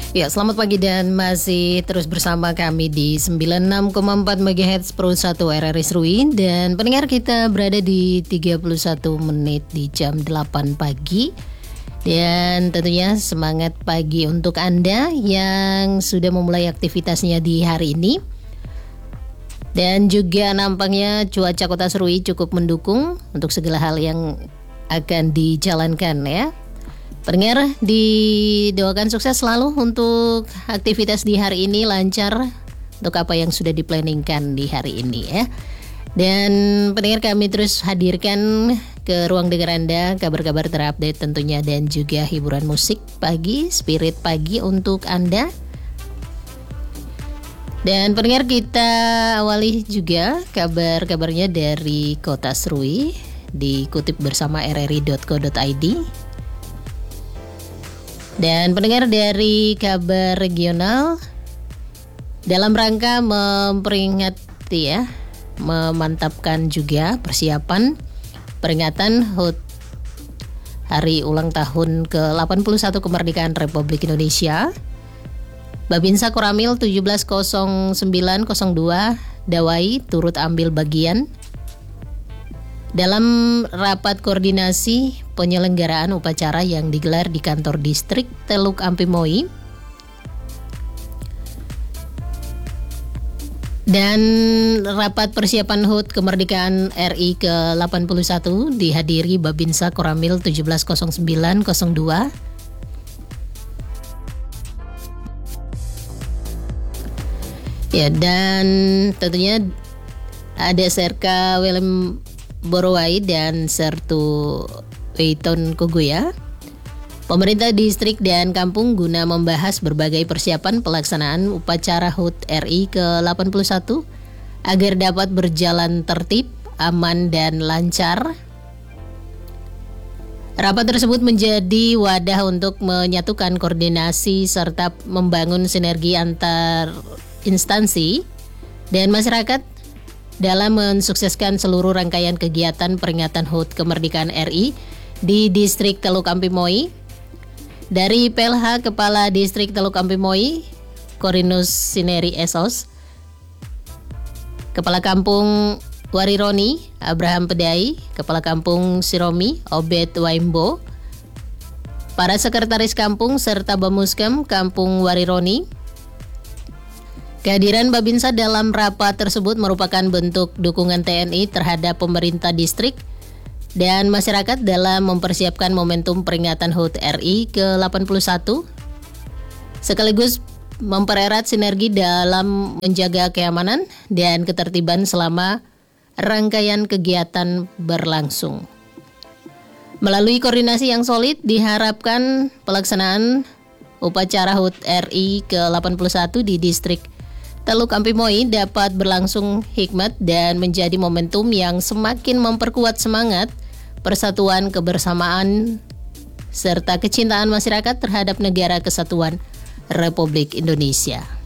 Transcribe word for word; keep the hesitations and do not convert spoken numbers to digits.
Ya, selamat pagi dan masih terus bersama kami di sembilan puluh enam koma empat megahertz Pro satu R R I Serui. Dan pendengar, kita berada di tiga puluh satu menit di jam delapan pagi. Dan tentunya semangat pagi untuk Anda yang sudah memulai aktivitasnya di hari ini. Dan juga nampaknya cuaca Kota Serui cukup mendukung untuk segala hal yang akan dijalankan ya. Pendengar, didoakan sukses selalu untuk aktivitas di hari ini, lancar untuk apa yang sudah diplanningkan di hari ini ya. Dan pendengar, kami terus hadirkan ke ruang dengar Anda kabar-kabar terupdate tentunya, dan juga hiburan musik pagi, spirit pagi untuk Anda. Dan pendengar, kita awali juga kabar-kabarnya dari Kota Serui, dikutip bersama r r i dot co dot i d. Dan pendengar, dari kabar regional, dalam rangka memperingati ya, memantapkan juga persiapan peringatan H U T Hari Ulang Tahun ke delapan puluh satu Kemerdekaan Republik Indonesia, Babinsa Koramil tujuh belas nol sembilan nol dua Dawai turut ambil bagian dalam rapat koordinasi penyelenggaraan upacara yang digelar di kantor distrik Teluk Ampimoi. Dan rapat persiapan H U T Kemerdekaan R I ke delapan puluh satu dihadiri Babinsa Koramil tujuh belas nol sembilan nol dua. Ya, dan tentunya ada Serka Willem Borowai dan Sertu Weiton Kuguya, pemerintah distrik dan kampung, guna membahas berbagai persiapan pelaksanaan upacara H U T R I ke delapan puluh satu agar dapat berjalan tertib, aman, dan lancar. Rapat tersebut menjadi wadah untuk menyatukan koordinasi serta membangun sinergi antar instansi dan masyarakat dalam mensukseskan seluruh rangkaian kegiatan peringatan H U T Kemerdekaan R I di distrik Teluk Ampimoi. Dari P L H Kepala Distrik Teluk Ampimoi, Korinus Sineri Esos, Kepala Kampung Warironi, Abraham Pedai, Kepala Kampung Siromi, Obed Waimbo, para sekretaris kampung serta Bamuskam Kampung Warironi. Kehadiran Babinsa dalam rapat tersebut merupakan bentuk dukungan T N I terhadap pemerintah distrik dan masyarakat dalam mempersiapkan momentum peringatan H U T R I ke delapan puluh satu, sekaligus mempererat sinergi dalam menjaga keamanan dan ketertiban selama rangkaian kegiatan berlangsung. Melalui koordinasi yang solid, diharapkan pelaksanaan upacara H U T R I ke delapan puluh satu di distrik Teluk Ampimoi dapat berlangsung hikmat dan menjadi momentum yang semakin memperkuat semangat persatuan, kebersamaan, serta kecintaan masyarakat terhadap negara kesatuan Republik Indonesia.